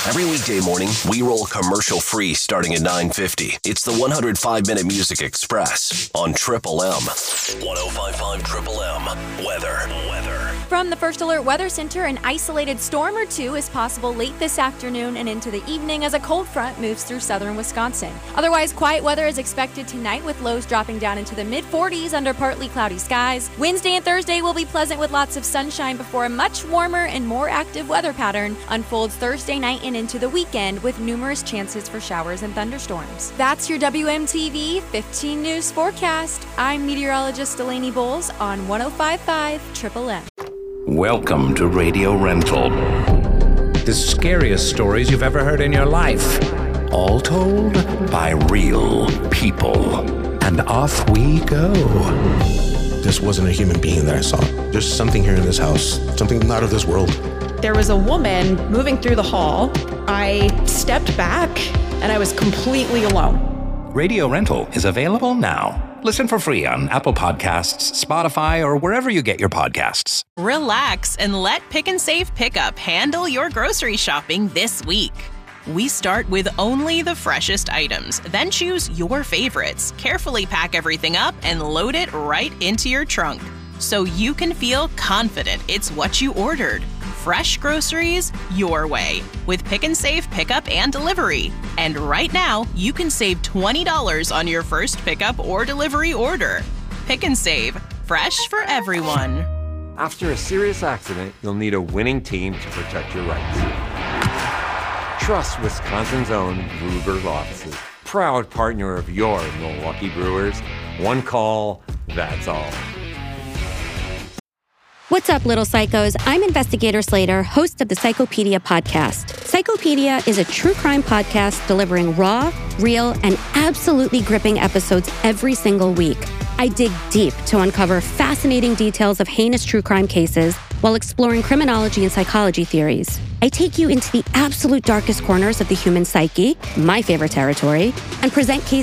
Every weekday morning, we roll commercial-free starting at 9:50. It's the 105-Minute Music Express on Triple M. 105.5 Triple M. Weather. From the First Alert Weather Center, an isolated storm or two is possible late this afternoon and into the evening as a cold front moves through southern Wisconsin. Otherwise, quiet weather is expected tonight with lows dropping down into the mid-40s under partly cloudy skies. Wednesday and Thursday will be pleasant with lots of sunshine before a much warmer and more active weather pattern unfolds Thursday night and into the weekend with numerous chances for showers and thunderstorms. That's your WMTV 15 News forecast. I'm meteorologist Delaney Bowles on 105.5 Triple M. Welcome to Radio Rental. The scariest stories you've ever heard in your life. All told by real people. And off we go. This wasn't a human being that I saw. There's something here in this house. Something not of this world. There was a woman moving through the hall. I stepped back and I was completely alone. Radio Rental is available now. Listen for free on Apple Podcasts, Spotify, or wherever you get your podcasts. Relax and let Pick and Save Pickup handle your grocery shopping this week. We start with only the freshest items, then choose your favorites, carefully pack everything up, and load it right into your trunk so you can feel confident it's what you ordered. Fresh groceries your way with Pick and Save Pickup and Delivery. And right now, you can save $20 on your first pickup or delivery order. Pick and Save, fresh for everyone. After a serious accident, you'll need a winning team to protect your rights. Trust Wisconsin's own Ruger Law Offices, proud partner of your Milwaukee Brewers. One call, that's all. What's up, little psychos? I'm Investigator Slater, host of the Psychopedia podcast. Psychopedia is a true crime podcast delivering raw, real, and absolutely gripping episodes every single week. I dig deep to uncover fascinating details of heinous true crime cases while exploring criminology and psychology theories. I take you into the absolute darkest corners of the human psyche, my favorite territory, and present cases